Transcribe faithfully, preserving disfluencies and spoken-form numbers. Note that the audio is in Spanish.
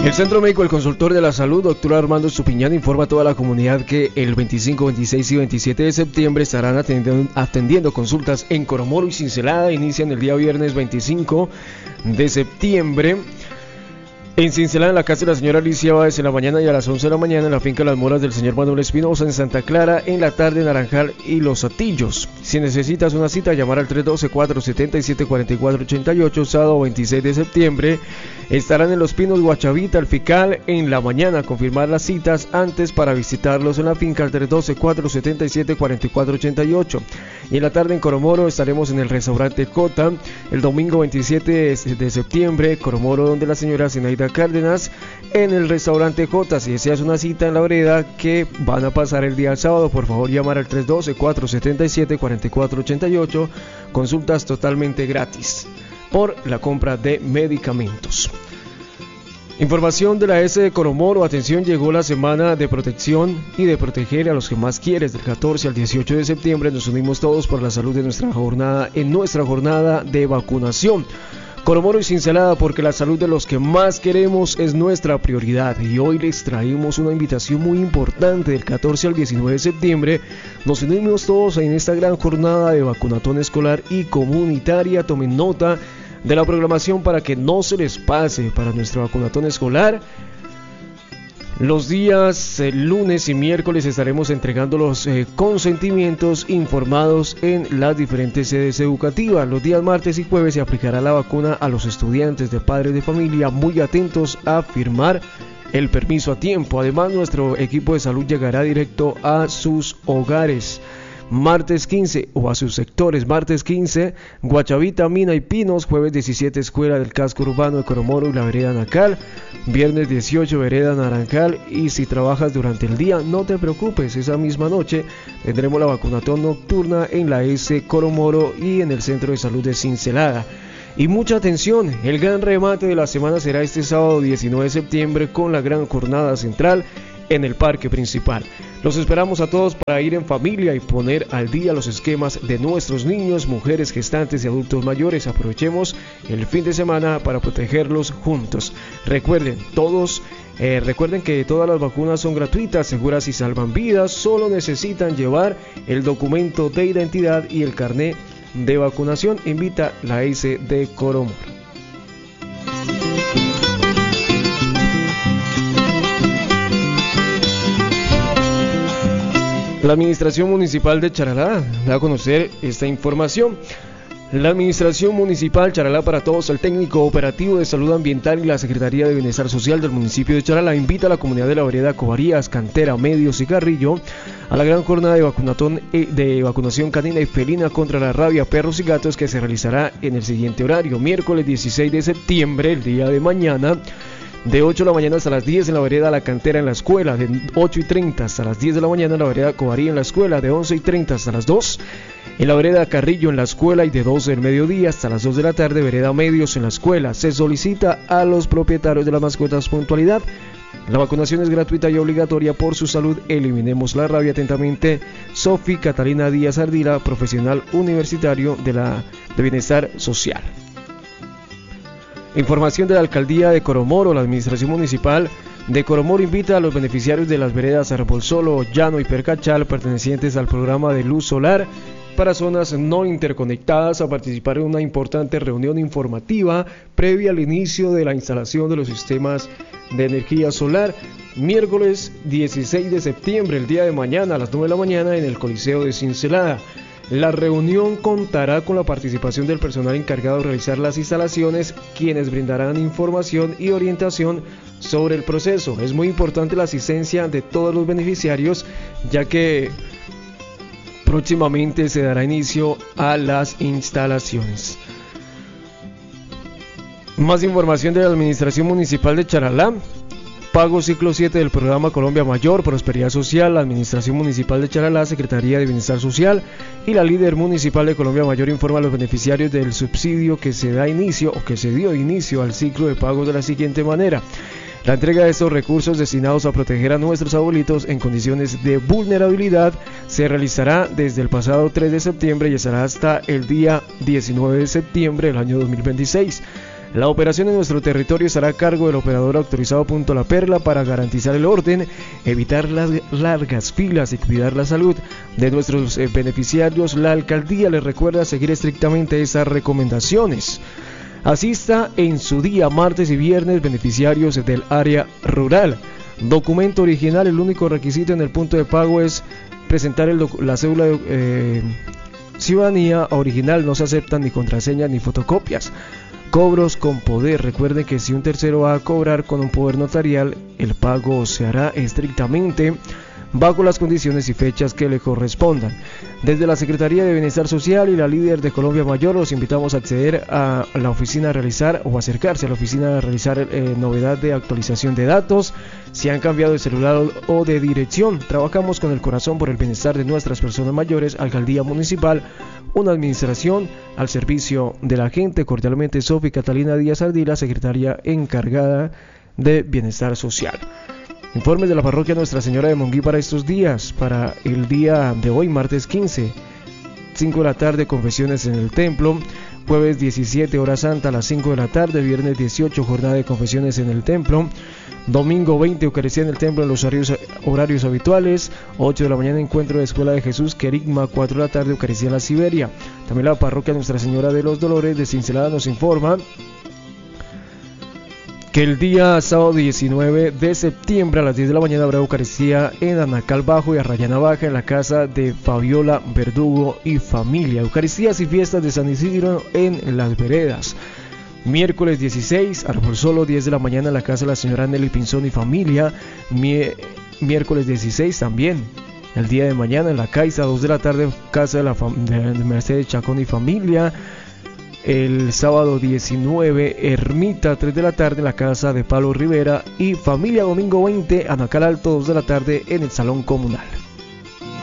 El Centro Médico El Consultor de la Salud, doctor Armando Estupiñán, informa a toda la comunidad que el veinticinco, veintiséis y veintisiete de septiembre estarán atendiendo, atendiendo consultas en Coromoro y Cincelada. Inician el día viernes veinticinco de septiembre. En Cincelada, en la casa de la señora Alicia Báez, en la mañana, y a las once de la mañana en la finca Las Moras del señor Manuel Espinosa. En Santa Clara, en la tarde, Naranjal y Los Atillos. Si necesitas una cita, llamar al tres uno dos, cuatro siete siete, cuatro cuatro ocho ocho. Sábado veintiséis de septiembre estarán en Los Pinos, Guachavita, El Fical, en la mañana. Confirmar las citas antes para visitarlos en la finca al tres uno dos, cuatro siete siete, cuatro cuatro ocho ocho. Y en la tarde en Coromoro estaremos en el restaurante Cota. El domingo veintisiete de septiembre, Coromoro, donde la señora Zenaida Cárdenas, en el restaurante J. Si deseas una cita en la vereda que van a pasar el día sábado, por favor llamar al tres uno dos, cuatro siete siete, cuatro cuatro ocho ocho. Consultas totalmente gratis por la compra de medicamentos. Información de la S de Coromoro. Atención, llegó la semana de protección y de proteger a los que más quieres. Del catorce al dieciocho de septiembre nos unimos todos por la salud de nuestra jornada, en nuestra jornada de vacunación. Coromoro y Cincelada, porque la salud de los que más queremos es nuestra prioridad. Y hoy les traemos una invitación muy importante. Del catorce al diecinueve de septiembre nos unimos todos en esta gran jornada de vacunatón escolar y comunitaria. Tomen nota de la programación para que no se les pase para nuestro vacunatón escolar. Los días eh, lunes y miércoles estaremos entregando los eh, consentimientos informados en las diferentes sedes educativas. Los días martes y jueves se aplicará la vacuna a los estudiantes de padres de familia, muy atentos a firmar el permiso a tiempo. Además, nuestro equipo de salud llegará directo a sus hogares. Martes quince, o a sus sectores. Martes quince, Guachavita, Mina y Pinos. Jueves diecisiete, Escuela del Casco Urbano de Coromoro y la Vereda Nacal. Viernes dieciocho, Vereda Naranjal. Y si trabajas durante el día, no te preocupes, esa misma noche tendremos la vacunatón nocturna en la S Coromoro y en el Centro de Salud de Cincelada. Y mucha atención, el gran remate de la semana será este sábado diecinueve de septiembre con la gran jornada central en el parque principal. Los esperamos a todos para ir en familia y poner al día los esquemas de nuestros niños, mujeres, gestantes y adultos mayores. Aprovechemos el fin de semana para protegerlos juntos. Recuerden, todos, eh, recuerden que todas las vacunas son gratuitas, seguras y salvan vidas. Solo necesitan llevar el documento de identidad y el carnet de vacunación. Invita la S de Coromoro. La Administración Municipal de Charalá da a conocer esta información. La Administración Municipal Charalá para Todos, el técnico operativo de salud ambiental y la Secretaría de Bienestar Social del municipio de Charalá invita a la comunidad de la vereda Covarías, Cantera, Medios y Carrillo a la gran jornada de vacunatón de vacunación canina y felina contra la rabia, perros y gatos, que se realizará en el siguiente horario: miércoles dieciséis de septiembre, el día de mañana, de ocho de la mañana hasta las diez en la vereda La Cantera en la escuela, de ocho y treinta hasta las diez de la mañana en la vereda Covaría en la escuela, de once y treinta hasta las dos en la vereda Carrillo en la escuela, y de doce del mediodía hasta las dos de la tarde vereda Medios en la escuela. Se solicita a los propietarios de las mascotas puntualidad. La vacunación es gratuita y obligatoria. Por su salud, eliminemos la rabia. Atentamente, Sofi Catalina Díaz Ardila, profesional universitario de la de Bienestar Social. Información de la Alcaldía de Coromoro. La Administración Municipal de Coromoro invita a los beneficiarios de las veredas Arbolsolo, Llano y Percachal, pertenecientes al programa de luz solar para zonas no interconectadas, a participar en una importante reunión informativa previa al inicio de la instalación de los sistemas de energía solar. Miércoles dieciséis de septiembre, el día de mañana, a las nueve de la mañana, en el Coliseo de Cincelada. La reunión contará con la participación del personal encargado de realizar las instalaciones, quienes brindarán información y orientación sobre el proceso. Es muy importante la asistencia de todos los beneficiarios, ya que próximamente se dará inicio a las instalaciones. Más información de la Administración Municipal de Charalá. Pago ciclo siete del programa Colombia Mayor, Prosperidad Social, la Administración Municipal de Charalá, Secretaría de Bienestar Social y la líder municipal de Colombia Mayor informa a los beneficiarios del subsidio que se da inicio o que se dio inicio al ciclo de pagos de la siguiente manera. La entrega de estos recursos destinados a proteger a nuestros abuelitos en condiciones de vulnerabilidad se realizará desde el pasado tres de septiembre y estará hasta el día diecinueve de septiembre del año dos mil veintiséis. La operación en nuestro territorio estará a cargo del operador autorizado Punto La Perla para garantizar el orden, evitar las largas filas y cuidar la salud de nuestros eh, beneficiarios. La alcaldía les recuerda seguir estrictamente esas recomendaciones. Asista en su día martes y viernes beneficiarios del área rural. Documento original, el único requisito en el punto de pago es presentar el la cédula de eh, ciudadanía original, no se aceptan ni contraseñas ni fotocopias. Cobros con poder, recuerden que si un tercero va a cobrar con un poder notarial, el pago se hará estrictamente bajo las condiciones y fechas que le correspondan. Desde la Secretaría de Bienestar Social y la líder de Colombia Mayor, los invitamos a acceder a la oficina a realizar o acercarse a la oficina a realizar eh, novedad de actualización de datos, si han cambiado de celular o de dirección. Trabajamos con el corazón por el bienestar de nuestras personas mayores. Alcaldía Municipal, una administración al servicio de la gente. Cordialmente, Sofi Catalina Díaz Ardila, secretaria encargada de Bienestar Social. Informes de la parroquia Nuestra Señora de Monguí para estos días. Para el día de hoy, martes quince, cinco de la tarde, confesiones en el templo. Jueves diecisiete, hora santa a las cinco de la tarde. Viernes dieciocho, jornada de confesiones en el templo. Domingo veinte, Eucaristía en el templo en los horarios, horarios habituales. ocho de la mañana, encuentro de Escuela de Jesús, Querigma. cuatro de la tarde, Eucaristía en la Siberia. También la parroquia Nuestra Señora de los Dolores de Cincelada nos informa que el día sábado diecinueve de septiembre a las diez de la mañana habrá Eucaristía en Anacal Bajo y Arrayana Baja en la casa de Fabiola Verdugo y familia. Eucaristías y fiestas de San Isidro en Las Veredas. Miércoles dieciséis, Árbol Solo, diez de la mañana en la casa de la señora Nelly Pinzón y familia. Mie- miércoles dieciséis también. El día de mañana en la Caixa, dos de la tarde, casa de la fam- de Mercedes Chacón y familia. El sábado diecinueve, Ermita, tres de la tarde en la casa de Pablo Rivera y familia. Domingo veinte, Anacal Alto, dos de la tarde en el Salón Comunal.